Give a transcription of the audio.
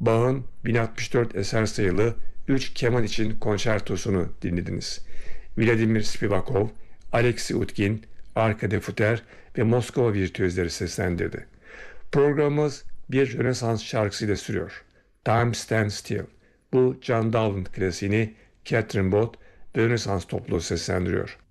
Bach'ın 1064 eser sayılı 3 keman için konçertosunu dinlediniz. Vladimir Spivakov, Alexey Utkin, Arkady Futer ve Moskova virtüözleri seslendirdi. Programımız bir Rönesans şarkısıyla sürüyor. Time Stands Still. Bu John Dowland klasiğini Catherine Bott ve Rönesans topluluğu seslendiriyor.